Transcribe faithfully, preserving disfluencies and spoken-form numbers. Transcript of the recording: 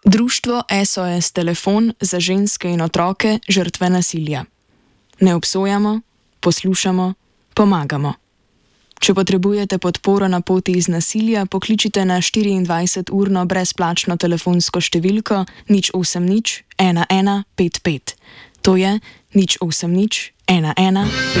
Društvo S O S Telefon za ženske in otroke žrtve nasilja. Ne obsojamo, poslušamo, pomagamo. Če potrebujete podporo na poti iz nasilja, pokličite na štiriindvajseturno brezplačno telefonsko številko nič osem nič ena ena pet pet. To je nič osem nič ena ena.